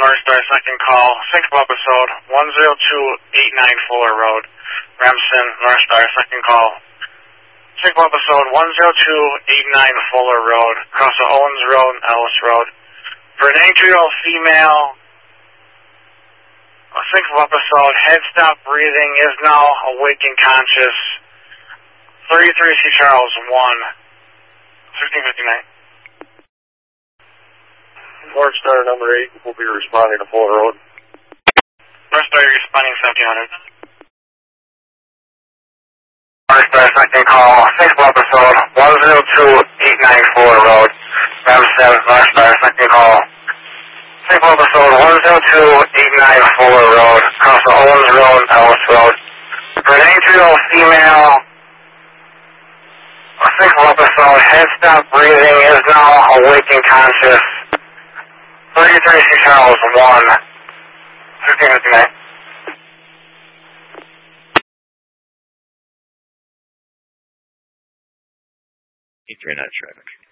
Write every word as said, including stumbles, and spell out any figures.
North Star, second call, sync episode one zero two eight nine Fuller Road, Remsen, North Star, second call, sync episode one zero two eight nine Fuller Road, across the Owens Road, Ellis Road. For an eighteen-year-old female, a sync episode, head stop breathing, is now awake and conscious. thirty-three C Charles, one, fifteen fifty-nine. North Star number eight will be responding to Fuller Road. North Star responding seventeen hundred. North Star second call, sync episode one zero two eight nine Fuller Road, Remsen, North Star second call, sync episode one zero two eight nine Fuller Road, across the Owens Road, Ellis Road. For an eighteen-year-old female, a sync episode, head stop breathing, is now awake and conscious. thirty-three C Charles, one, fifteen fifty-nine. E three nine traffic.